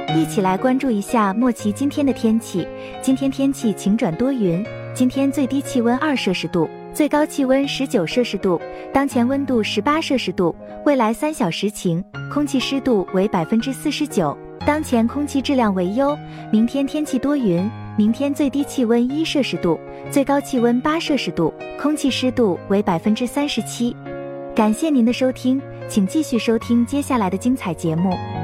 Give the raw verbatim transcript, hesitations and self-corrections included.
一起来关注一下莫奇今天的天气。今天天气晴转多云，今天最低气温二摄氏度，最高气温十九摄氏度，当前温度十八摄氏度，未来三小时晴，空气湿度为百分之四十九，当前空气质量为优。明天天气多云，明天最低气温一摄氏度，最高气温八摄氏度，空气湿度为百分之三十七。感谢您的收听，请继续收听接下来的精彩节目。